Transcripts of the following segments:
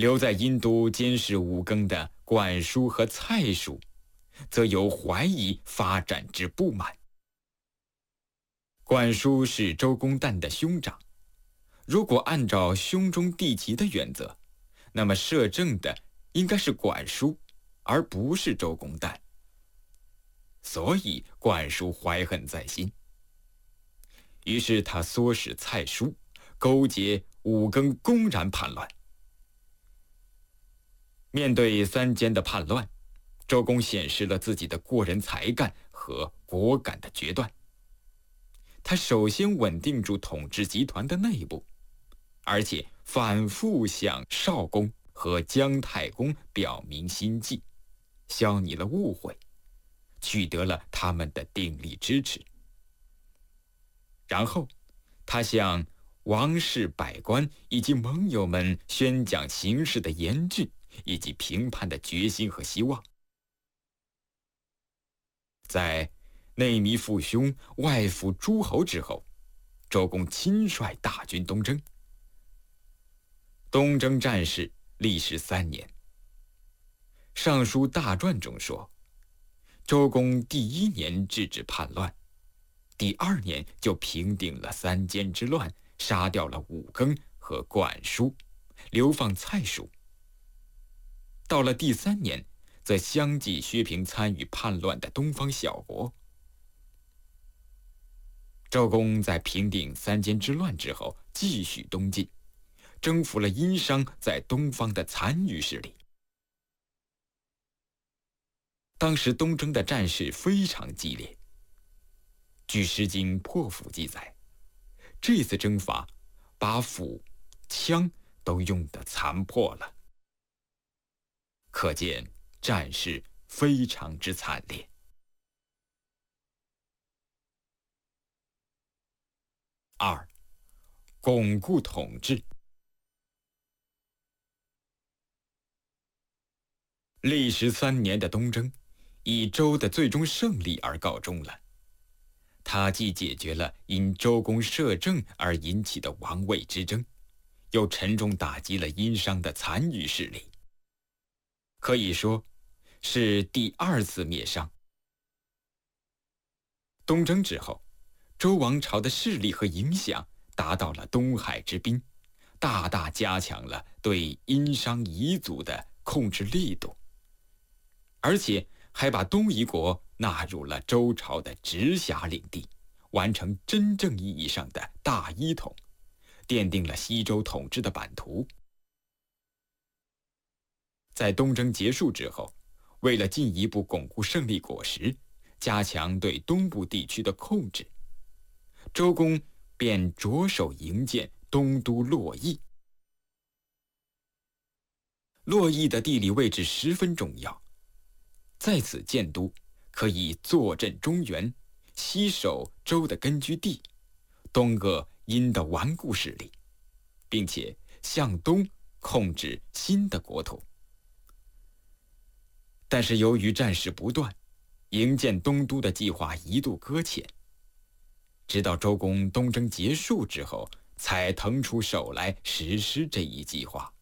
留在殷都监视五更的管叔和蔡叔，则由怀疑发展至不满。管叔是周公旦的兄长，如果按照兄终弟及的原则，那么摄政的应该是管叔，而不是周公旦。所以管叔怀恨在心，于是他唆使蔡叔勾结五更，公然叛乱。面对三监的叛乱，周公显示了自己的过人才干和果敢的决断。他首先稳定住统治集团的内部，而且反复向少公和姜太公表明心迹，消弭了误会，取得了他们的鼎力支持。然后他向王室百官以及盟友们宣讲形势的严峻以及平叛的决心和希望。在内弥父兄，外附诸侯之后，周公亲率大军东征。东征战事历时3年。《尚书大传》中说，周公第1年制止叛乱，第2年就平定了三监之乱，杀掉了五更和管叔，流放蔡叔。到了第3年，则相继削平参与叛乱的东方小国。周公在平定三监之乱之后，继续东进，征服了殷商在东方的残余势力。当时东征的战事非常激烈。据《诗经·破釜》记载，这次征伐把斧、枪都用得残破了，可见战事非常之惨烈。2. 巩固统治。历时3年的东征，以周的最终胜利而告终了。它既解决了因周公摄政而引起的王位之争，又沉重打击了殷商的残余势力，可以说是第2次灭商。东征之后，周王朝的势力和影响达到了东海之滨，大大加强了对殷商彝族的控制力度，而且还把东夷国纳入了周朝的直辖领地，完成真正意义上的大一统，奠定了西周统治的版图。在东征结束之后，为了进一步巩固胜利果实，加强对东部地区的控制，周公便着手营建东都洛邑。洛邑的地理位置十分重要，在此建都可以坐镇中原，西守周的根据地，东扼殷的顽固势力，并且向东控制新的国土。但是由于战事不断，营建东都的计划一度搁浅，直到周公东征结束之后，才腾出手来实施这一计划。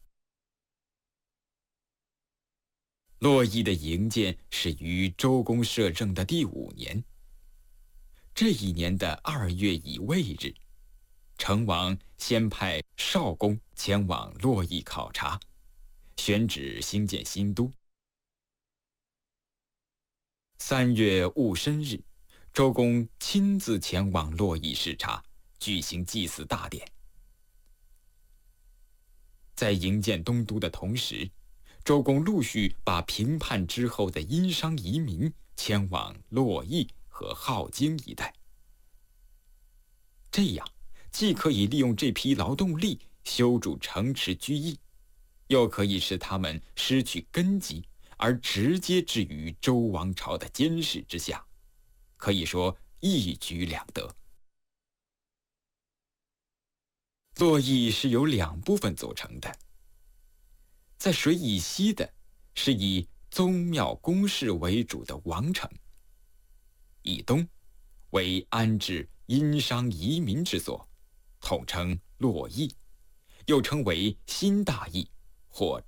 洛邑的营建始于周公摄政的第5年。这一年的2月乙未日，成王先派少公前往洛邑考察，选址兴建新都。3月戊申日，周公亲自前往洛邑视察，举行祭祀大典。在营建东都的同时，周公陆续把平叛之后的殷商移民迁往洛邑和镐京一带。这样既可以利用这批劳动力修筑城池居邑，又可以使他们失去根基而直接置于周王朝的监视之下，可以说一举两得。洛邑是由2部分组成的，在水以西的是以宗庙宫室为主的王城，以东为安置殷商移民之所，统称洛邑，又称为新大邑或